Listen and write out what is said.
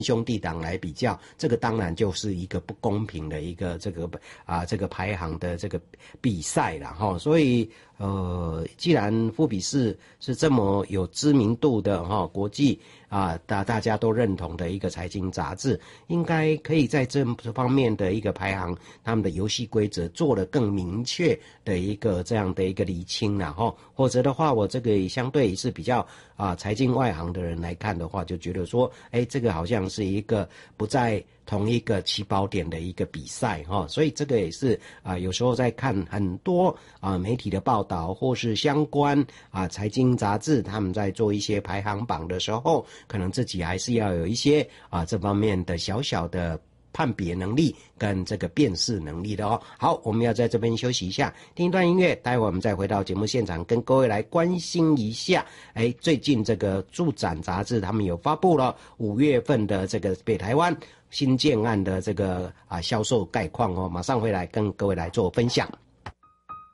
兄弟党来比较，这个当然就是一个不公平的一个这个排行的这个比赛了哈。所以既然富比士是这么有知名度的哈，国际大家都认同的一个财经杂志，应该可以在这方面的一个排行，他们的游戏规则做了更明确的一个这样的一个厘清啦哈。或者的话，我这个相对是比较财经外行的人来看的话，就觉得说，这个好像是一个不在同一个起跑点的一个比赛哈。所以这个也是有时候在看很多媒体的报道或是相关财经杂志，他们在做一些排行榜的时候，可能自己还是要有一些这方面的小小的判别能力跟这个辨识能力的哦。好，我们要在这边休息一下，听一段音乐，待会我们再回到节目现场，跟各位来关心一下。最近这个驻展杂志他们有发布了5月份的这个北台湾新建案的这个销售概况哦，马上回来跟各位来做分享。